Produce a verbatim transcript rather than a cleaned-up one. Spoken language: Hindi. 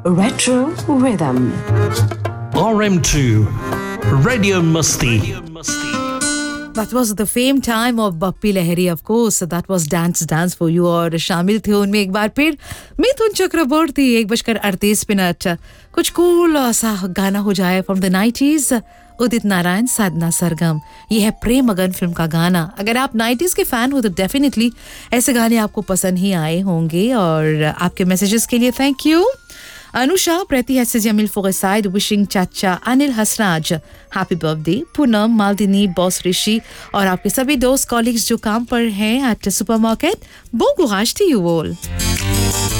Retro Rhythm. R M two, Radio Musti. That was the fame time of Bappi Lahiri, of course. That was Dance Dance for You. और शामिल थे उनमें एक बार फिर मिथुन चक्रवर्ती. एक बजकर अड़तीस मिनट. कुछ कूल सा गाना हो जाए from the nineties. Udit Narayan, Sadhana Sargam. ये है प्रेम मगन फिल्म का गाना. अगर आप नाइंटीज़ के फैन हो तो डेफिनेटली ऐसे गाने आपको पसंद ही आए होंगे. और आपके मैसेजेस के लिए थैंक यू. अनुषा प्रति है जमील फोगसाइड विशिंग चाचा Anil Hasraj happy birthday. Poonam, मालदिनी, boss ऋषि और आपके सभी दोस्त कॉलीग्स जो काम पर हैं एट सुपरमार्केट. बो गुआश टू यू ऑल.